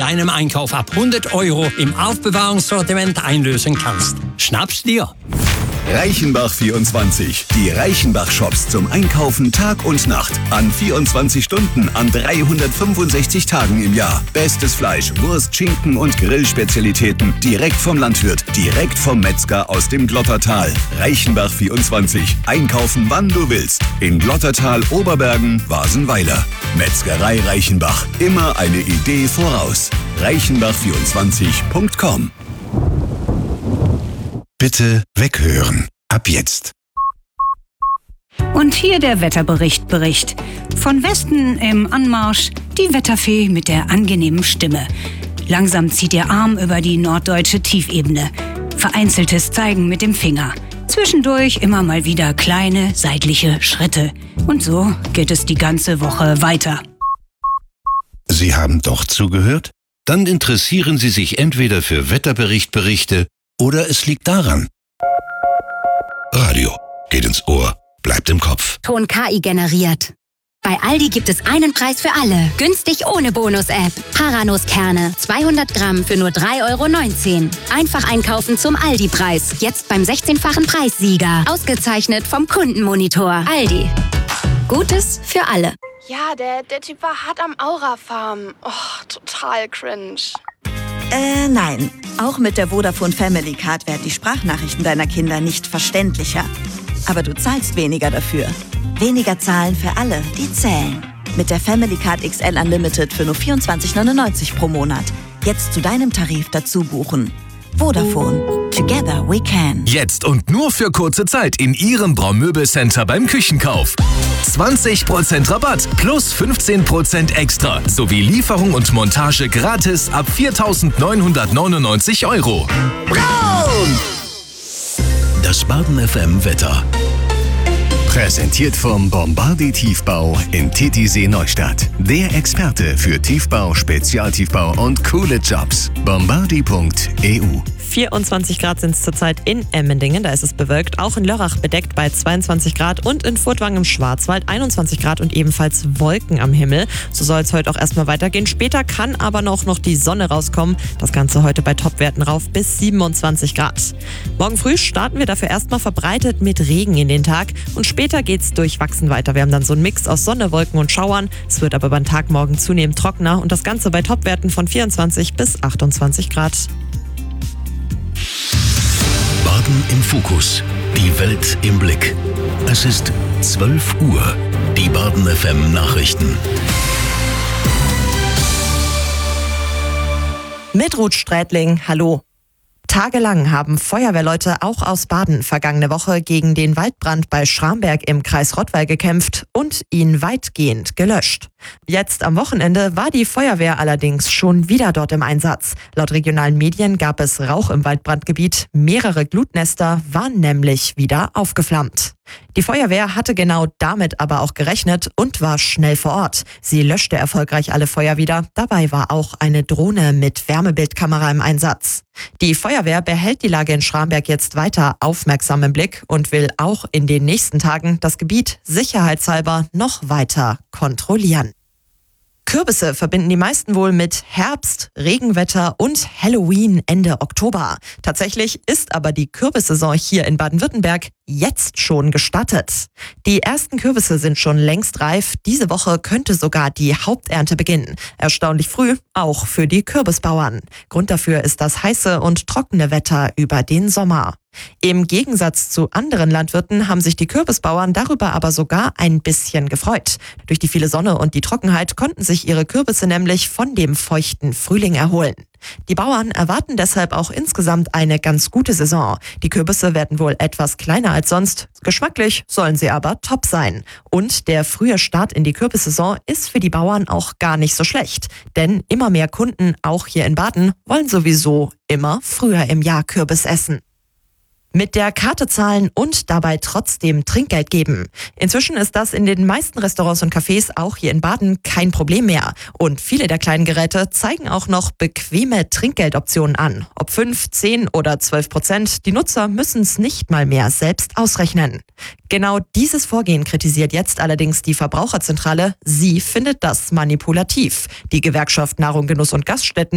deinem Einkauf ab 100 € im Aufbewahrungssortiment einlösen kannst. Schnapp's dir! Reichenbach24. Die Reichenbach-Shops zum Einkaufen Tag und Nacht. An 24 Stunden, an 365 Tagen im Jahr. Bestes Fleisch, Wurst, Schinken und Grillspezialitäten. Direkt vom Landwirt, direkt vom Metzger aus dem Glottertal. Reichenbach24. Einkaufen, wann du willst. In Glottertal, Oberbergen, Wasenweiler. Metzgerei Reichenbach. Immer eine Idee voraus. Reichenbach24.com. Bitte weghören. Ab jetzt. Und hier der Wetterbericht. Von Westen im Anmarsch die Wetterfee mit der angenehmen Stimme. Langsam zieht ihr Arm über die norddeutsche Tiefebene. Vereinzeltes Zeigen mit dem Finger. Zwischendurch immer mal wieder kleine seitliche Schritte. Und so geht es die ganze Woche weiter. Sie haben doch zugehört? Dann interessieren Sie sich entweder für Wetterberichte oder es liegt daran. Radio geht ins Ohr, bleibt im Kopf. Ton KI generiert. Bei Aldi gibt es einen Preis für alle. Günstig ohne Bonus-App. Paranuss-Kerne, 200 Gramm für nur 3,19 €. Einfach einkaufen zum Aldi-Preis. Jetzt beim 16-fachen Preissieger. Ausgezeichnet vom Kundenmonitor. Aldi. Gutes für alle. Ja, der Typ war hart am Aura-Farm. Oh, total cringe. Nein. Auch mit der Vodafone Family Card werden die Sprachnachrichten deiner Kinder nicht verständlicher. Aber du zahlst weniger dafür. Weniger zahlen für alle, die zählen. Mit der Family Card XL Unlimited für nur 24,99 € pro Monat. Jetzt zu deinem Tarif dazu buchen. Vodafone. Together we can. Jetzt und nur für kurze Zeit in Ihrem Braumöbelcenter beim Küchenkauf. 20% Rabatt plus 15% extra sowie Lieferung und Montage gratis ab 4.999 €. Braun! Das Baden FM Wetter. Präsentiert vom Bombardier Tiefbau in Titisee Neustadt. Der Experte für Tiefbau, Spezialtiefbau und coole Jobs. Bombardier.eu. 24 Grad sind es zurzeit in Emmendingen, da ist es bewölkt. Auch in Lörrach bedeckt bei 22 Grad und in Furtwangen im Schwarzwald 21 Grad und ebenfalls Wolken am Himmel. So soll es heute auch erstmal weitergehen. Später kann aber noch die Sonne rauskommen. Das Ganze heute bei Topwerten rauf bis 27 Grad. Morgen früh starten wir dafür erstmal verbreitet mit Regen in den Tag und später geht's durchwachsen weiter. Wir haben dann so einen Mix aus Sonne, Wolken und Schauern. Es wird aber beim Tag morgen zunehmend trockener und das Ganze bei Topwerten von 24 bis 28 Grad. Baden im Fokus. Die Welt im Blick. Es ist 12 Uhr. Die Baden FM Nachrichten. Mit Ruth Strätling, hallo. Tagelang haben Feuerwehrleute auch aus Baden vergangene Woche gegen den Waldbrand bei Schramberg im Kreis Rottweil gekämpft und ihn weitgehend gelöscht. Jetzt am Wochenende war die Feuerwehr allerdings schon wieder dort im Einsatz. Laut regionalen Medien gab es Rauch im Waldbrandgebiet. Mehrere Glutnester waren nämlich wieder aufgeflammt. Die Feuerwehr hatte genau damit aber auch gerechnet und war schnell vor Ort. Sie löschte erfolgreich alle Feuer wieder. Dabei war auch eine Drohne mit Wärmebildkamera im Einsatz. Die Feuerwehr behält die Lage in Schramberg jetzt weiter aufmerksam im Blick und will auch in den nächsten Tagen das Gebiet sicherheitshalber noch weiter kontrollieren. Kürbisse verbinden die meisten wohl mit Herbst, Regenwetter und Halloween Ende Oktober. Tatsächlich ist aber die Kürbissaison hier in Baden-Württemberg jetzt schon gestartet. Die ersten Kürbisse sind schon längst reif. Diese Woche könnte sogar die Haupternte beginnen. Erstaunlich früh, auch für die Kürbisbauern. Grund dafür ist das heiße und trockene Wetter über den Sommer. Im Gegensatz zu anderen Landwirten haben sich die Kürbisbauern darüber aber sogar ein bisschen gefreut. Durch die viele Sonne und die Trockenheit konnten sich ihre Kürbisse nämlich von dem feuchten Frühling erholen. Die Bauern erwarten deshalb auch insgesamt eine ganz gute Saison. Die Kürbisse werden wohl etwas kleiner als sonst. Geschmacklich sollen sie aber top sein. Und der frühe Start in die Kürbissaison ist für die Bauern auch gar nicht so schlecht. Denn immer mehr Kunden, auch hier in Baden, wollen sowieso immer früher im Jahr Kürbis essen. Mit der Karte zahlen und dabei trotzdem Trinkgeld geben. Inzwischen ist das in den meisten Restaurants und Cafés, auch hier in Baden, kein Problem mehr. Und viele der kleinen Geräte zeigen auch noch bequeme Trinkgeldoptionen an. Ob 5, 10 oder 12%, die Nutzer müssen es nicht mal mehr selbst ausrechnen. Genau dieses Vorgehen kritisiert jetzt allerdings die Verbraucherzentrale. Sie findet das manipulativ. Die Gewerkschaft Nahrung, Genuss und Gaststätten